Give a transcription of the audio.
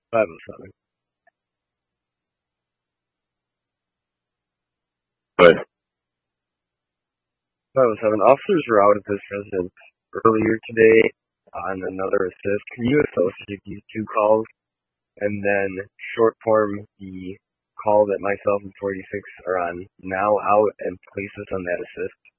507. But 507. Officers were out at this residence earlier today on another assist. Can you associate these two calls and then short form the call that myself and 46 are on now out and place us on that assist?